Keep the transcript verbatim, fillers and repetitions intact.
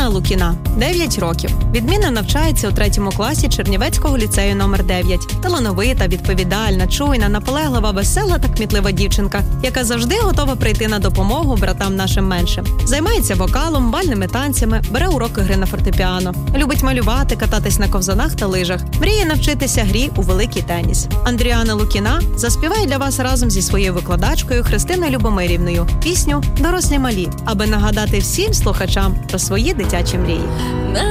Андріана Лукіна, дев'ять років. Відмінно навчається у третьому класі Чернівецького ліцею номер дев'ять. Талановита, відповідальна, чуйна, наполеглива, весела та кмітлива дівчинка, яка завжди готова прийти на допомогу братам нашим меншим. Займається вокалом, бальними танцями, бере уроки гри на фортепіано. Любить малювати, кататись на ковзанах та лижах. Мріє навчитися грі у великий теніс. Андріана Лукіна заспіває для вас разом зі своєю викладачкою Христиною Любомирівною пісню «Дорослі малі», аби нагадати всім слухачам про свої дитячі мрії.